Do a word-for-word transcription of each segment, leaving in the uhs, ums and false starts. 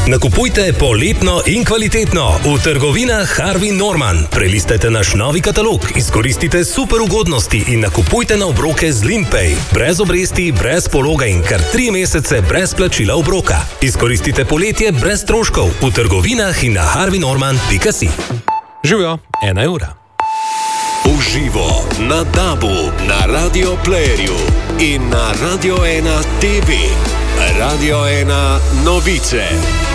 Nakupujte polepno in kvalitetno v trgovinah Harvey Norman. Prelistajte naš novi katalog, izkoristite super ugodnosti in nakupujte na obroke z Limpay. Brez obresti, brez pologa in kar tri mesece brez plačila obroka. Izkoristite poletje brez stroškov v trgovinah in na harvey norman pika si. Živijo, ena ura. Uživo na Dabu, na Radio Playerju in na Radio ena T V. Radio ena novice.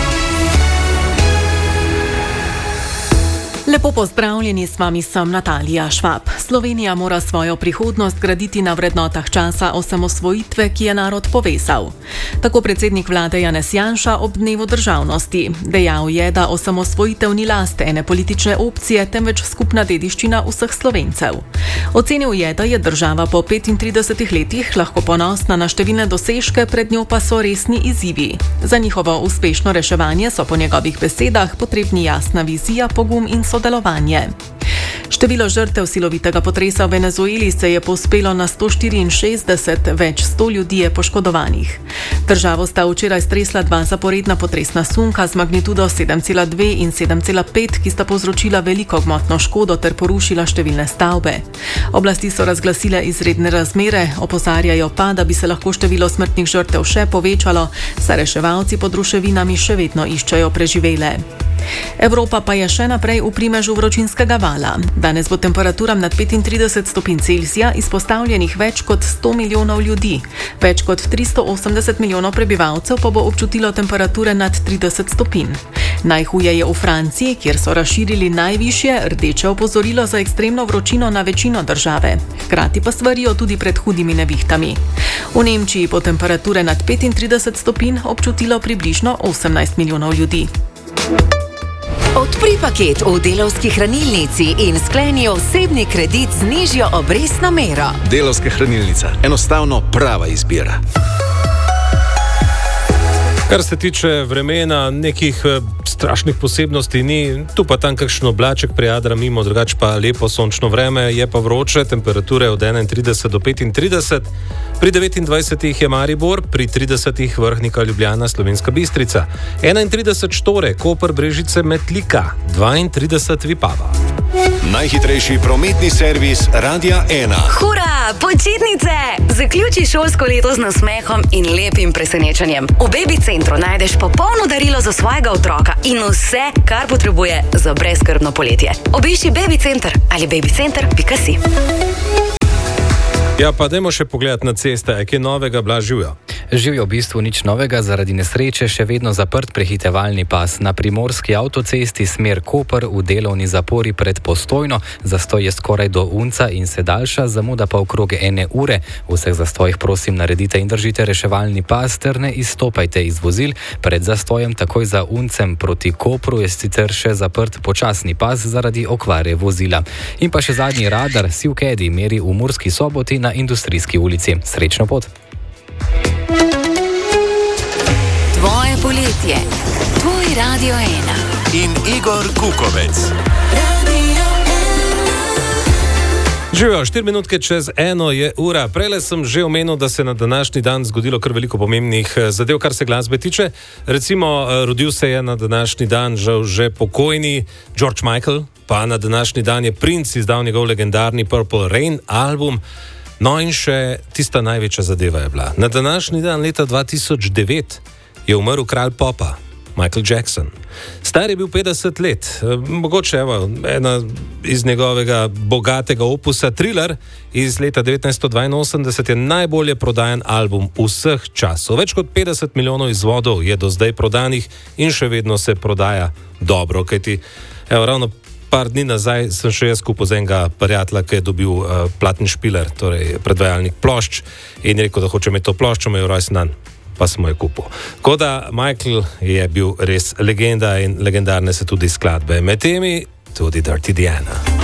Lepo pozdravljeni, s vami sem Natalija Švab. Slovenija mora svojo prihodnost graditi na vrednotah časa osamosvojitve, ki je narod povezal. Tako predsednik vlade Janez Janša ob dnevu državnosti. Dejal je, da osamosvojitev ni last ene politične opcije, temveč skupna dediščina vseh Slovencev. Ocenil je, da je država po petintridesetih letih lahko ponosna na številne dosežke, pred njo pa so resni izzivi. Za njihovo uspešno reševanje so po njegovih besedah potrebni jasna vizija, pogum in sodelovanje. Sodelovanje. Število žrtev silovitega potresa v Venezueli se je povzpelo na sto štiriinšestdeset, več sto ljudi je poškodovanih. Državo sta včeraj stresla dva zaporedna potresna sunka z magnitudo sedem cela dve in sedem cela pet, ki sta povzročila veliko gmotno škodo ter porušila številne stavbe. Oblasti so razglasile izredne razmere, opozarjajo pa, da bi se lahko število smrtnih žrtev še povečalo, saj reševalci pod ruševinami še vedno iščejo preživele. Evropa pa je še naprej v primežu vročinskega vala. Danes bo temperaturam nad petintrideset stopinj Celzija izpostavljenih več kot sto milijonov ljudi. Več kot tristo osemdeset milijonov prebivalcev pa bo občutilo temperature nad trideset stopinj. Najhuje je v Franciji, kjer so razširili najvišje rdeče opozorilo za ekstremno vročino na večino države. Hkrati pa svarijo tudi pred hudimi nevihtami. V Nemčiji bo temperature nad petintrideset stopinj občutilo približno osemnajst milijonov ljudi. Odpri paket v Delavski hranilnici in skleni osebni kredit z nižjo obrestno mero. Delavska hranilnica. Enostavno prava izbira. Kar se tiče vremena, nekih eh, strašnih posebnosti ni, tu pa tam kakšen oblaček prijadra mimo, drugače pa lepo sončno vreme, je pa vroče, temperature od enaintrideset do petintrideset, pri devetindvajsetih je Maribor, pri tridesetih Vrhnika, Ljubljana, Slovenska Bistrica, enaintrideset Štore, Koper, Brežice, Metlika, dvaintrideset Vipava. Najhitrejši prometni servis Radia ena. Hura, počitnice! Zaključi šolsko leto z nasmehom in lepim presenečenjem. V Baby Centru najdeš popolno darilo za svojega otroka in vse, kar potrebuje za brezskrbno poletje. Obišči Baby Center ali babycenter pika si. Ja, pa dajmo še pogledati na ceste, a kaj novega, Blaž, živijo? Živijo v bistvu nič novega, zaradi nesreče še vedno zaprt prehitevalni pas na primorski avtocesti smer Koper v delovni zapori pred Postojno. Zastoj je skoraj do Unca in se daljša, zamuda pa okrog ene ure. V vseh zastojih prosim naredite in držite reševalni pas ter ne izstopajte iz vozil. Pred zastojem takoj za Uncem proti Kopru je sicer še zaprt počasni pas zaradi okvare vozila. In pa še zadnji radar, Sivkedi meri v Murski Soboti na Industrijski ulici. Srečno pot! Tvoje poletje, tvoj Radio ena. In Igor Kukovec. Živijo, štiri minutke čez eno je ura. Prejle sem že omenil, da se na današnji dan zgodilo kar veliko pomembnih zadev, kar se glasbe tiče. Recimo, rodil se je na današnji dan žal že pokojni George Michael, pa na današnji dan je Prince izdal njegov legendarni Purple Rain album. No in še tista največja zadeva je bila. Na današnji dan leta dva tisoč devet je umrl kralj popa, Michael Jackson. Star je bil petdeset let. Mogoče, evo, ena iz njegovega bogatega opusa Thriller iz leta devetnajststo dvainosemdeset je najbolje prodajan album vseh časov. Več kot petdeset milijonov izvodov je do zdaj prodanih in še vedno se prodaja dobro, kajti, evo, ravno par dni nazaj sem še jaz kupil z enega prijatelja, ki je dobil uh, platin špiler, torej predvajalnik plošč, in rekel, da hoče imeti to ploščo, me je rojsten dan, pa smo jo kupil. Tako da Michael je bil res legenda in legendarne so tudi skladbe. Med temi tudi Dirty Diana.